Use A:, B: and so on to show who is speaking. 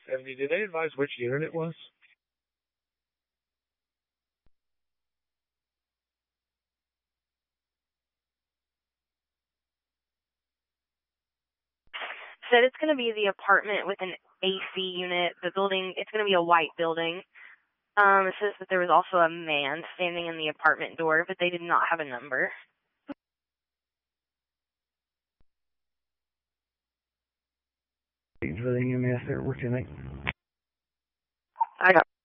A: 70. Did they advise which unit it was?
B: Said it's going to be the apartment with an AC unit. The building, it's going to be a white building. It says that there was also a man standing in the apartment door, but they did not have a number.
A: For the EMS there working tonight.
B: I got